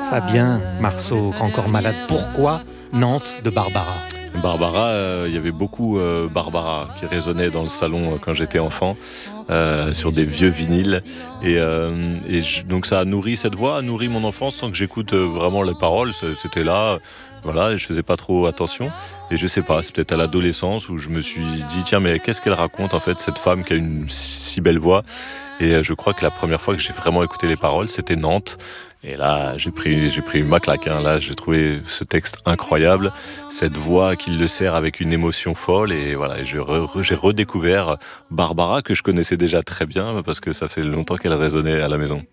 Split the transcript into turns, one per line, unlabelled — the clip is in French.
Fabien Marceau, Grand Corps Malade. Pourquoi Nantes de Barbara?
Barbara, il y avait beaucoup Barbara qui résonnait dans le salon quand j'étais enfant, sur des vieux vinyles. Donc ça a nourri cette voix, a nourri mon enfance sans que j'écoute vraiment les paroles. C'était là, voilà, et je faisais pas trop attention. Et je sais pas, c'est peut-être à l'adolescence où je me suis dit, tiens, mais qu'est-ce qu'elle raconte en fait, cette femme qui a une si belle voix? Et je crois que la première fois que j'ai vraiment écouté les paroles, c'était Nantes. Et là, j'ai pris ma claque. Là, j'ai trouvé ce texte incroyable, cette voix qui le sert avec une émotion folle. Et voilà, j'ai redécouvert Barbara, que je connaissais déjà très bien, parce que ça fait longtemps qu'elle résonnait à la maison.